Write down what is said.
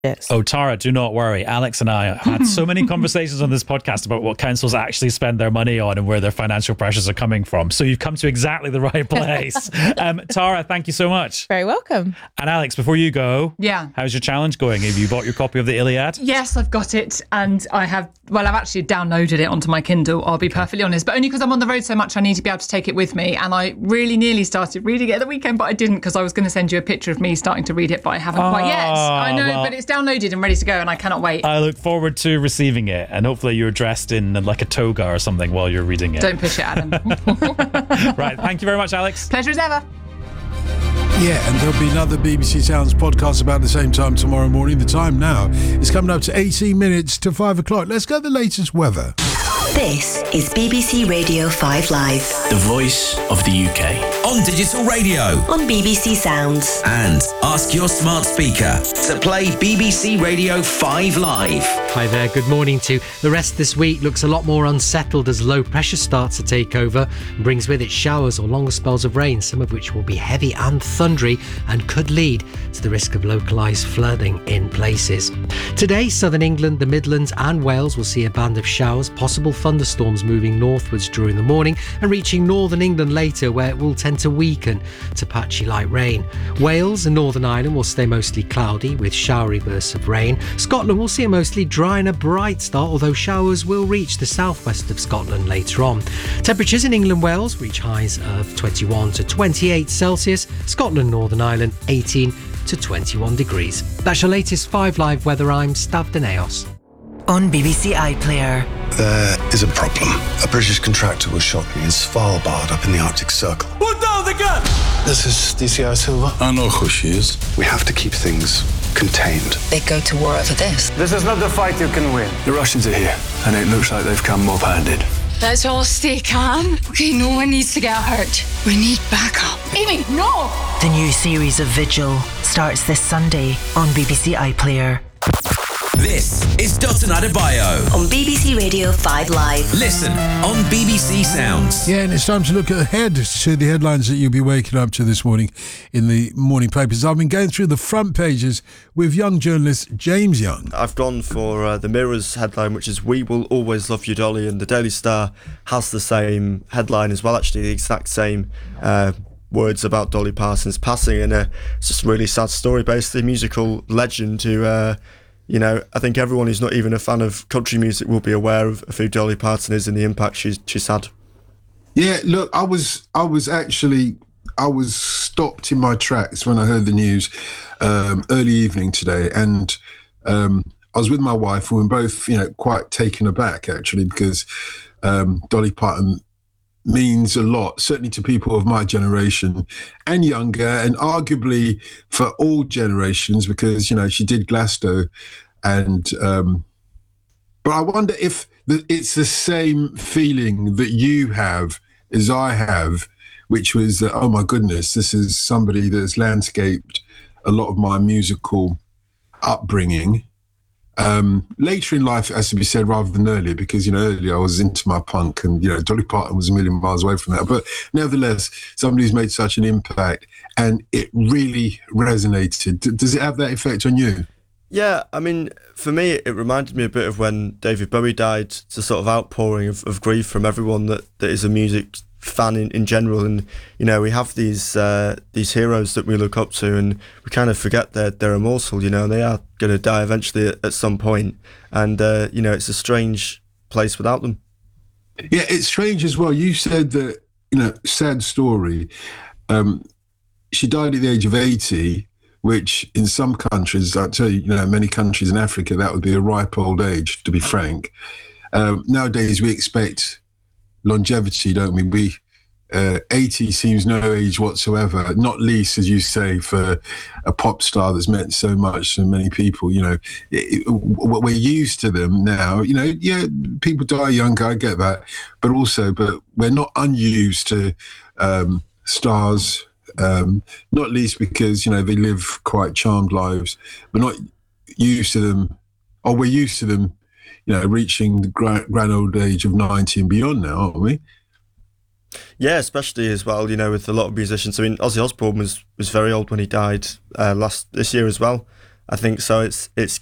Yes. Oh, Tara, do not worry. Alex and I had so many conversations on this podcast about what councils actually spend their money on and where their financial pressures are coming from. So you've come to exactly the right place. Tara, thank you so much. Very welcome. And Alex, before you go, how's your challenge going? Have you bought your copy of the Iliad? Yes, I've got it. And I've actually downloaded it onto my Kindle, I'll be perfectly honest. But only because I'm on the road so much, I need to be able to take it with me. And I really nearly started reading it at the weekend, but I didn't, because I was going to send you a picture of me starting to read it, but I haven't quite yet. I know, but it's downloaded and ready to go, and I cannot wait. I look forward to receiving it, and hopefully you're dressed in like a toga or something while you're reading it. Don't push it, Adam. Right, thank you very much, Alex. Pleasure as ever. Yeah, and there'll be another BBC Sounds podcast about the same time tomorrow morning. The time now is coming up to 18 minutes to 5 o'clock. Let's go to the latest weather. This is BBC Radio 5 Live. The voice of the UK. On digital radio. On BBC Sounds. And ask your smart speaker to play BBC Radio 5 Live. Hi there, good morning to you. The rest of this week looks a lot more unsettled as low pressure starts to take over and brings with it showers or longer spells of rain, some of which will be heavy and thundery and could lead to the risk of localised flooding in places. Today, southern England, the Midlands and Wales will see a band of showers, possible thunderstorms moving northwards during the morning and reaching northern England later, where it will tend to weaken to patchy light rain. Wales and Northern Ireland will stay mostly cloudy with showery bursts of rain. Scotland will see a mostly dry and a bright start, although showers will reach the southwest of Scotland later on. Temperatures in England and Wales reach highs of 21 to 28 Celsius, Scotland and Northern Ireland 18 to 21 degrees. That's your latest 5 Live weather. I'm Stav Deneos. On BBC iPlayer. There is a problem. A British contractor was shot in Svalbard up in the Arctic Circle. Put down the gun! This is DCI Silva. I know who she is. We have to keep things contained. They go to war over this. This is not the fight you can win. The Russians are here, and it looks like they've come mob-handed. Let's all stay calm. Okay, no one needs to get hurt. We need backup. Amy, no! The new series of Vigil starts this Sunday on BBC iPlayer. This is Dotun Adebayo on BBC Radio 5 Live. Listen on BBC Sounds. Yeah, and it's time to look ahead to the headlines that you'll be waking up to this morning in the morning papers. I've been going through the front pages with young journalist James Young. I've gone for the Mirror's headline, which is "We will always love you, Dolly," and the Daily Star has the same headline as well, actually the exact same words about Dolly Parton's passing, and it's just a really sad story. Basically, musical legend who I think everyone who's not even a fan of country music will be aware of who Dolly Parton is and the impact she's had. Yeah, look, I was stopped in my tracks when I heard the news early evening today, and I was with my wife, and we were both, quite taken aback actually, because Dolly Parton means a lot, certainly to people of my generation and younger, and arguably for all generations, because she did Glasgow, and but I wonder if it's the same feeling that you have as I have, which was that, oh my goodness, this is somebody that's landscaped a lot of my musical upbringing. Later in life, it has to be said, rather than earlier, because, earlier I was into my punk, and, Dolly Parton was a million miles away from that. But nevertheless, somebody who's made such an impact, and it really resonated. Does it have that effect on you? Yeah, I mean, for me, it reminded me a bit of when David Bowie died, the sort of outpouring of grief from everyone that is a music fan in general. And, we have these heroes that we look up to, and we kind of forget that they're immortal, and they are going to die eventually at some point. And, it's a strange place without them. Yeah, it's strange as well. You said that, sad story. She died at the age of 80, which in some countries, I'll tell you, many countries in Africa, that would be a ripe old age, to be frank. Nowadays, we expect longevity, don't we? 80 seems no age whatsoever, not least, as you say, for a pop star that's meant so much to many people. We're used to them now. People die younger, I get that, but we're not unused to stars, not least because, they live quite charmed lives. We're not used to them, or we're used to them, reaching the grand old age of 90 and beyond now, aren't we? Yeah, especially as well, with a lot of musicians. I mean, Ozzy Osbourne was very old when he died this year as well. I think so. It's